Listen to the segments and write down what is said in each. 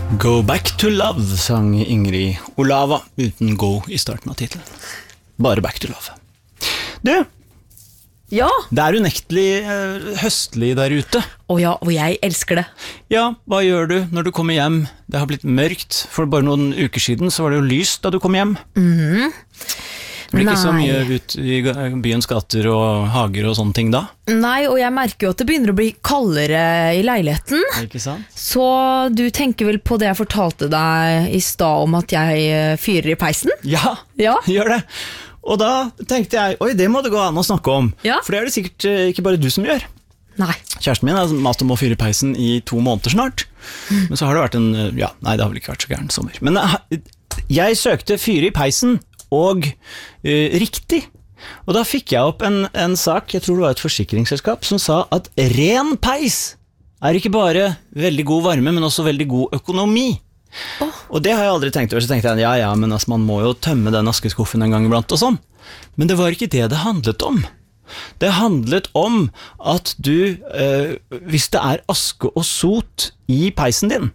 Go Back to Love, sang Ingrid Olava, uten go i starten av titelen. Bare Back to Love. Du, Ja, det er unektelig høstlig der ute. ja, og jeg elsker det. Ja, hva gjør du når du kommer hjem? Det har blitt mørkt. For bare noen uker siden så var det jo lyst da du kom hjem. Det blir ikke så mye ut i byens gater og hager og sånne ting da. Nei, og jeg merker jo at det begynner å bli kaldere i leiligheten. Ikke sant? Så du tenker vel på det jeg fortalte deg i stad om at jeg fyrer i peisen? Ja, Ja. gjør det. Og da tenkte jeg, oi, det må det gå an å snakke om. Ja. For det er det sikkert ikke bare du som gjør. Nei. Kjæresten min har mast om å fyre i peisen i 2 måneder snart. Men så har det vært nei, det har vel ikke vært så gærent sommer. Men jeg søkte fyre i peisen, og riktig. Og da fikk jeg opp en sak, jeg tror det var et forsikringsselskap, som sa at ren peis er ikke bare veldig god varme, men også veldig god økonomi. Og det har jeg aldri tenkt over, så tenkte jeg, ja, men altså, man må jo tømme den askeskuffen en gang iblant og sånn. Men det var ikke det det handlet om. Det handlet om at du, hvis det er aske og sot i peisen din,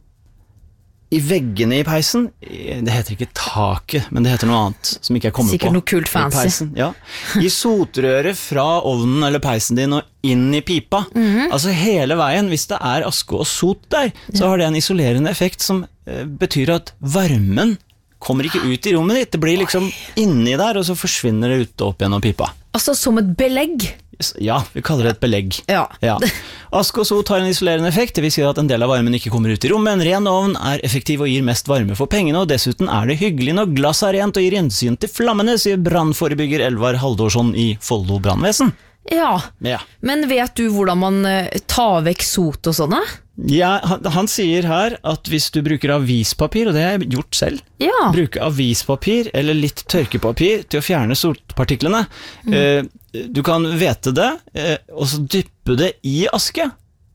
i veggene i peisen, det heter ikke taket, men det heter noe annet som ikke jeg kommer Sikkert på. noe kult fancy. I peisen, ja. I sotrøret fra ovnen eller peisen din og inn i pipa. Altså hele veien, hvis det er aske og sot der, så har det en isolerende effekt som betyr at varmen kommer ikke ut i rommet ditt. Det blir liksom inni der, og så forsvinner det ut og opp gjennom pipa. Altså som et belegg. Ja, vi kaller det et belegg. Ja. Aske og sot har en isolerende effekt, det vil si at en del av varmen ikke kommer ut i rommet. En ren ovn er effektiv og gir mest varme for pengene, og dessuten er det hyggelig når glass er rent og gir innsyn til flammene, sier brannforebygger Elvar Haldorsson i Follo brannvesen. Ja, Ja. men vet du hvordan man tar vekk sot og sånne? Ja, han sier her at hvis du bruker avispapir, og det har jeg gjort selv, Ja. bruke avispapir eller litt tørkepapir til å fjerne sotpartiklene, du kan vete det, og så dyppe det i aske.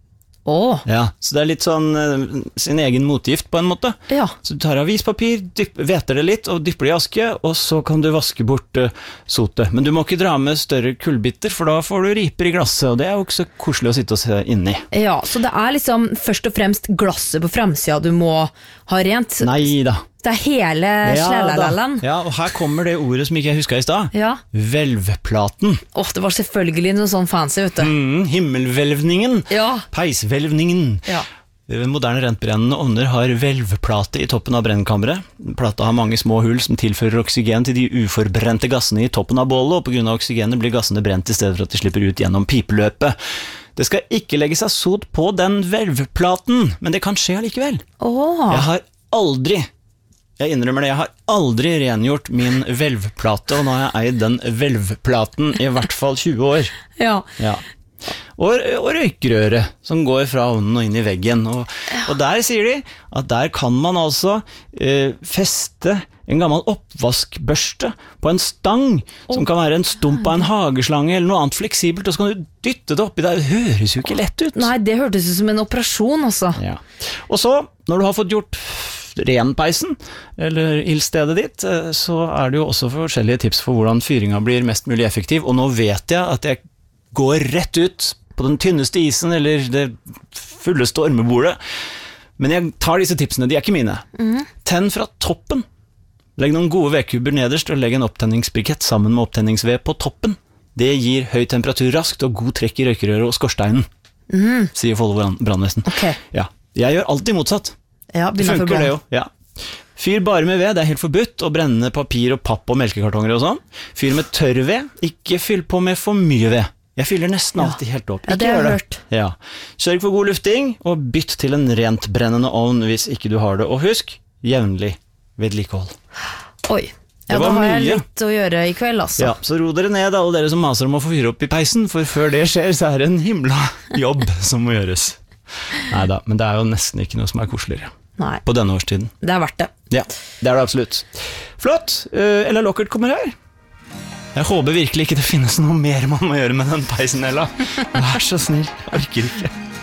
Åh, Ja, så det er litt sånn sin egen motgift på en måte. ja. Så du tar avispapir, veter det litt og dypper det i aske, og så kan du vaske bort sotet. Men du må ikke dra med større kullbitter, for da får du riper i glasset, og det er jo ikke så koselig å sitte og se inni. Ja, så det er liksom først og fremst glasset på fremsida du må ha rent. Nei da. Det er hele slelalalan. Ja, og her kommer det ordet som ikke jeg husker i stad. Ja. Hvelvplaten. Det var selvfølgelig noe sånn fancy, vet du. Himmelhvelvningen. Ja. Peishvelvningen. Ja. Moderne rentbrennende ovner har hvelvplate i toppen av brennkammeret. Plata har mange små hull som tilfører oksygen til de uforbrente gassene i toppen av bålet, og på grunn av oksygenet blir gassene brent i stedet for at de slipper ut gjennom pipeløpet. Det skal ikke legge seg sot på den hvelvplaten, men det kan skje allikevel. Jeg innrømmer det, jeg har aldri rengjort min hvelvplate, og nå har jeg eid den hvelvplaten i hvert fall 20 år. Ja. Ja. Og røykrøret som går fra ovnen og inn i veggen, og der sier de at der kan man altså feste en gammel oppvaskbørste på en stang, som kan være en stump av en hageslange eller noe annet fleksibelt, og så kan du dytte det oppi der. Det høres jo ikke lett ut. Nei, det hørtes ut som en operasjon, altså. Ja. Og så, når du har fått gjort ren peisen, eller ildstedet ditt, så er det jo også forskjellige tips for hvordan fyringa blir mest mulig effektiv, og nå vet jeg at jeg går rett ut på den tynneste isen, eller det fulleste ormebordet, men jeg tar disse tipsene, de er ikke mine. Tenn fra toppen. Legg noen gode vedkubber nederst, og legg en opptenningsbrikett sammen med opptenningsved på toppen. Det gir høy temperatur raskt, og god trekk i røykerøret og skorsteinen, sier Follo brannvesen. Ok. Ja, jeg gjør alltid motsatt. Ja, Det funker det jo, ja. Fyr bare med ved, det er helt forbudt å brenne papir og papp og melkekartonger og sånn. Fyr med tørr ved, ikke fyll på med for mye ved. Jeg fyller nesten alltid helt opp. Ja, det har jeg hørt. Ja. Sørg for god lufting, og bytt til en rent brennende ovn hvis ikke du har det. Og husk, jevnlig vedlikehold. Oi. Ja, Det var da har jeg mye. litt å gjøre i kveld, altså. Ja, så ro dere ned, alle dere som maser om å få fyre opp i peisen, for før det skjer, så er det en himla jobb som må gjøres. Neida, men det er jo nesten ikke noe som er koseligere Nei, på denne årstiden. det er verdt det. Ja, det er det absolutt. Flott, Ella Lockert kommer her. Jeg håper virkelig ikke det finnes noe mer man må gjøre med den peisen, Ella. Vær så snill, jeg orker ikke.